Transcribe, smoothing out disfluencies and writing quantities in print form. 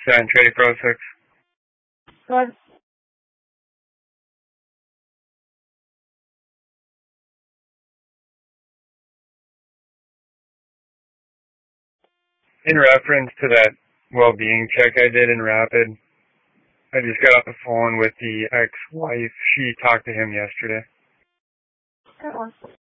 San Trading Pro 6. Go ahead. In reference to that well-being check I did in Rapid, I just got off the phone with the ex-wife. She talked to him yesterday. That one.